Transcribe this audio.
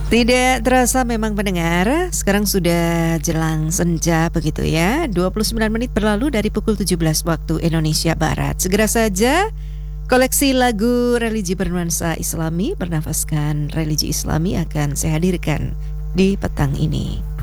Tidak terasa memang pendengar, sekarang sudah jelang senja begitu ya. 29 menit berlalu dari pukul 17 waktu Indonesia Barat. Segera saja koleksi lagu religi bernuansa Islami bernafaskan religi Islami akan saya hadirkan di petang ini.